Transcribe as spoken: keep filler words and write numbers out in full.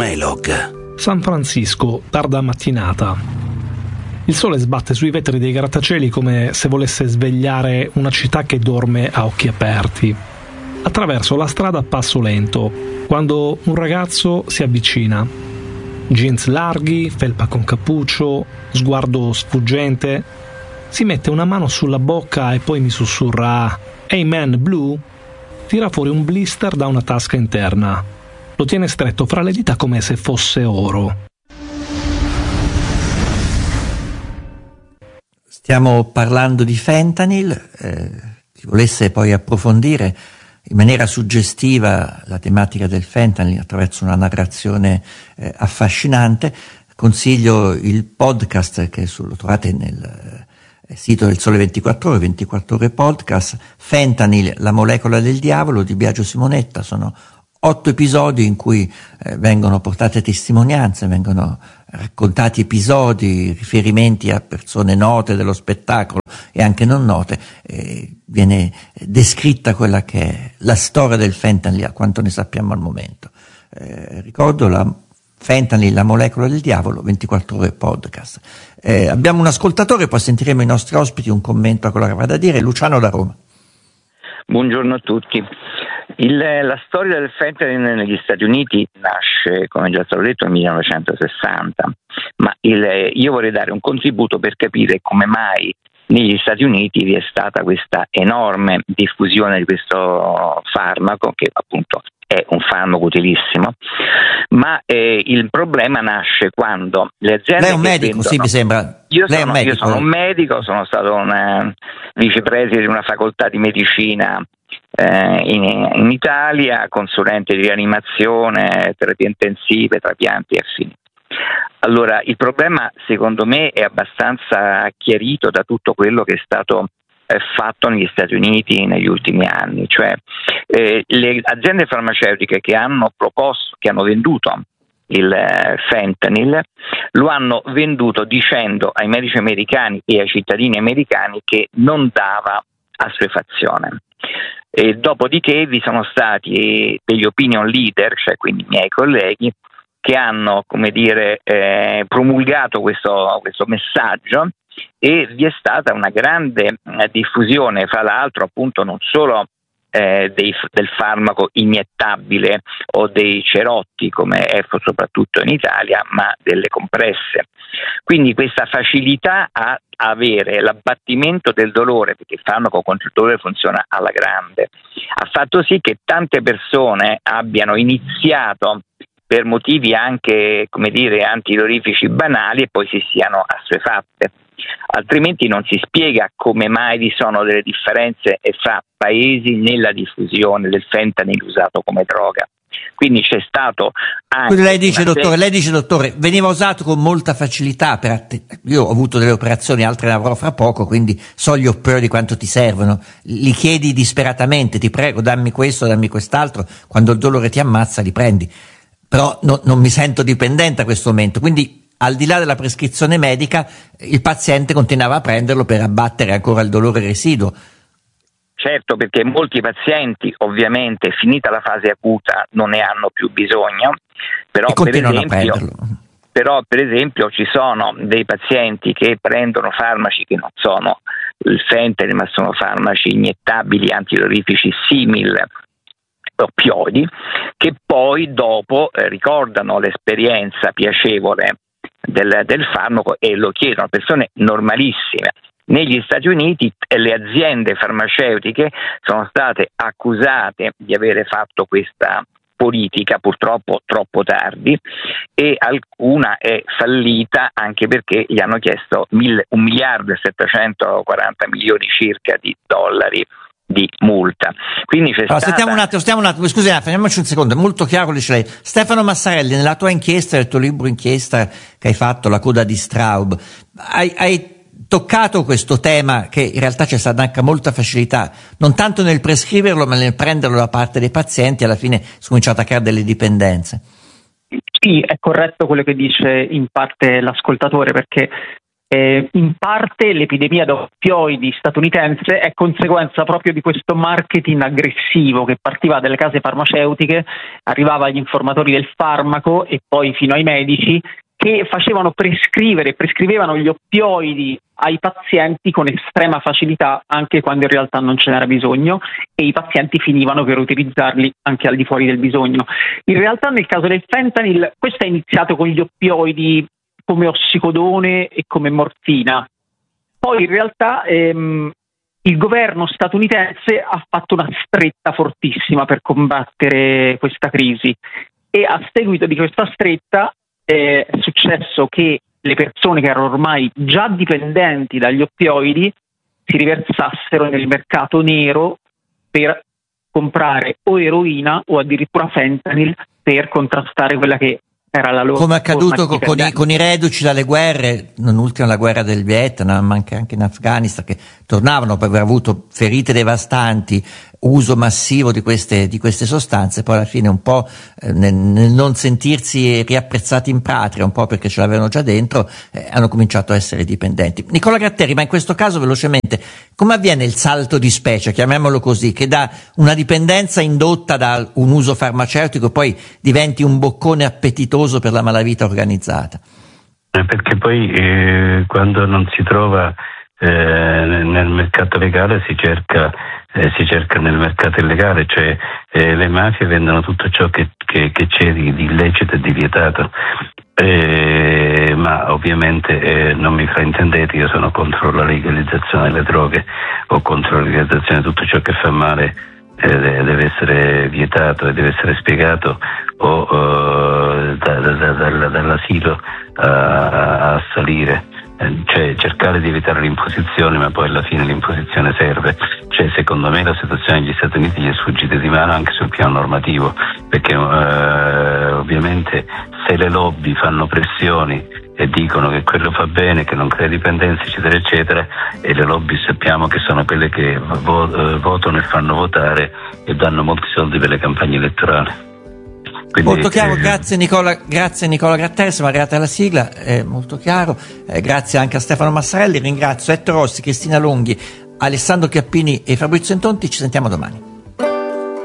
Mailog. San Francisco, tarda mattinata. Il sole sbatte sui vetri dei grattacieli come se volesse svegliare una città che dorme a occhi aperti. Attraverso la strada a passo lento, quando un ragazzo si avvicina. Jeans larghi, felpa con cappuccio, sguardo sfuggente. Si mette una mano sulla bocca e poi mi sussurra "Hey man, Blue?". Tira fuori un blister da una tasca interna. Lo tiene stretto fra le dita come se fosse oro. Stiamo parlando di fentanyl. Eh, chi volesse poi approfondire in maniera suggestiva la tematica del fentanyl attraverso una narrazione eh, affascinante, consiglio il podcast che su, lo trovate nel eh, sito del Sole ventiquattro Ore, ventiquattro Ore Podcast, Fentanyl, la molecola del diavolo di Biagio Simonetta. Sono otto episodi in cui eh, vengono portate testimonianze, vengono raccontati episodi, riferimenti a persone note dello spettacolo e anche non note. Eh, viene descritta quella che è la storia del fentanyl, a quanto ne sappiamo al momento. Eh, ricordo la Fentanyl, la molecola del diavolo, ventiquattro Ore Podcast. Eh, abbiamo un ascoltatore, poi sentiremo i nostri ospiti, un commento a quello che va da dire. Luciano da Roma. Buongiorno a tutti. Il, la storia del fentanyl negli Stati Uniti nasce, come già stato detto, nel millenovecentosessanta, ma il, io vorrei dare un contributo per capire come mai negli Stati Uniti vi è stata questa enorme diffusione di questo farmaco, che appunto è un farmaco utilissimo, ma eh, il problema nasce quando le aziende... Lei è un medico, vendono, sì, mi sembra. Io Lei sono, è un medico. io sono un medico, sono stato un vicepresidente di una facoltà di medicina eh, in, in Italia, consulente di rianimazione, terapie intensive, trapianti e affini. Allora, il problema secondo me è abbastanza chiarito da tutto quello che è stato eh, fatto negli Stati Uniti negli ultimi anni, cioè eh, le aziende farmaceutiche che hanno proposto, che hanno venduto il eh, fentanyl, lo hanno venduto dicendo ai medici americani e ai cittadini americani che non dava assuefazione. E dopodiché vi sono stati degli opinion leader, cioè quindi i miei colleghi, che hanno, come dire, eh, promulgato questo, questo messaggio, e vi è stata una grande eh, diffusione, fra l'altro appunto non solo eh, dei, del farmaco iniettabile o dei cerotti, come è soprattutto in Italia, ma delle compresse. Quindi questa facilità a avere l'abbattimento del dolore, perché il farmaco contro il dolore funziona alla grande, ha fatto sì che tante persone abbiano iniziato per motivi anche, come dire, antidolorifici banali e poi si siano assuefatte. Altrimenti non si spiega come mai vi sono delle differenze fra paesi nella diffusione del fentanyl usato come droga. Quindi c'è stato anche... Lei dice, una... dottore, lei dice, dottore, veniva usato con molta facilità. Per att- Io ho avuto delle operazioni, altre ne avrò fra poco, quindi so gli operatori quanto ti servono. Li chiedi disperatamente, ti prego, dammi questo, dammi quest'altro. Quando il dolore ti ammazza, li prendi. Però no, non mi sento dipendente a questo momento, quindi al di là della prescrizione medica il paziente continuava a prenderlo per abbattere ancora il dolore residuo. Certo, perché molti pazienti ovviamente finita la fase acuta non ne hanno più bisogno, però e continuano per esempio, a prenderlo. Però per esempio ci sono dei pazienti che prendono farmaci che non sono il fentanyl, ma sono farmaci iniettabili antidolorifici simil oppioidi, che poi dopo eh, ricordano l'esperienza piacevole del, del farmaco e lo chiedono, persone normalissime. Negli Stati Uniti le aziende farmaceutiche sono state accusate di avere fatto questa politica purtroppo troppo tardi, e alcuna è fallita anche perché gli hanno chiesto mille, un miliardo e settecentoquaranta milioni circa di dollari di multa. Quindi c'è allora, stata... sentiamo un attimo, stiamo un attimo, scusi, fermiamoci un secondo, è molto chiaro, dice lei. Stefano Massarelli, nella tua inchiesta, nel tuo libro inchiesta che hai fatto, La coda di Straub, hai, hai toccato questo tema che in realtà c'è stata anche molta facilità, non tanto nel prescriverlo ma nel prenderlo da parte dei pazienti, alla fine si è cominciato a creare delle dipendenze. Sì, è corretto quello che dice in parte l'ascoltatore, perché Eh, in parte l'epidemia da oppioidi statunitense è conseguenza proprio di questo marketing aggressivo che partiva dalle case farmaceutiche, arrivava agli informatori del farmaco e poi fino ai medici, che facevano prescrivere, prescrivevano gli oppioidi ai pazienti con estrema facilità, anche quando in realtà non ce n'era bisogno, e i pazienti finivano per utilizzarli anche al di fuori del bisogno. In realtà nel caso del fentanyl questo è iniziato con gli oppioidi come ossicodone e come morfina. Poi in realtà ehm, il governo statunitense ha fatto una stretta fortissima per combattere questa crisi e a seguito di questa stretta eh, è successo che le persone che erano ormai già dipendenti dagli oppioidi si riversassero nel mercato nero per comprare o eroina o addirittura fentanyl per contrastare quella che era la loro, come è accaduto con, con, i, con i reduci dalle guerre, non ultima la guerra del Vietnam, ma anche, anche in Afghanistan, che tornavano per aver avuto ferite devastanti, uso massivo di queste, di queste sostanze, poi alla fine un po' eh, nel, nel non sentirsi riapprezzati in patria, un po' perché ce l'avevano già dentro, eh, hanno cominciato a essere dipendenti. Nicola Gratteri, ma in questo caso velocemente, come avviene il salto di specie, chiamiamolo così, che da una dipendenza indotta da un uso farmaceutico poi diventi un boccone appetitoso per la malavita organizzata? Perché poi eh, quando non si trova eh, nel mercato legale si cerca eh, si cerca nel mercato illegale, cioè eh, le mafie vendono tutto ciò che, che, che c'è di, di illecito e di vietato. Eh, ma ovviamente eh, non mi fraintendete, io sono contro la legalizzazione delle droghe o contro la legalizzazione di tutto ciò che fa male. Eh, deve essere vietato e deve essere spiegato o uh, da, da, da, dall'asilo a, a salire, eh, cioè cercare di evitare l'imposizione, ma poi alla fine l'imposizione serve. Cioè, secondo me la situazione negli Stati Uniti gli è sfuggita di mano anche sul piano normativo, perché uh, ovviamente se le lobby fanno pressioni e dicono che quello fa bene, che non crea dipendenza, eccetera eccetera, e le lobby sappiamo che sono quelle che vo- votano e fanno votare e danno molti soldi per le campagne elettorali. Quindi, molto chiaro, eh, grazie Nicola, grazie Nicola Gratteri, siamo arrivati alla sigla, è molto chiaro, eh, grazie anche a Stefano Massarelli, ringrazio Ettore Rossi, Cristina Longhi, Alessandro Chiappini e Fabrizio Entonti, ci sentiamo domani.